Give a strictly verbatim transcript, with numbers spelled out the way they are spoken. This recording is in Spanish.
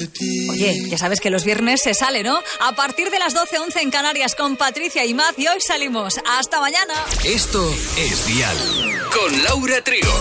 Oye, ya sabes que los viernes se sale, ¿no? A partir de las doce, once en Canarias con Patricia y Maz, y hoy salimos. ¡Hasta mañana! Esto es Dial con Laura Trigo.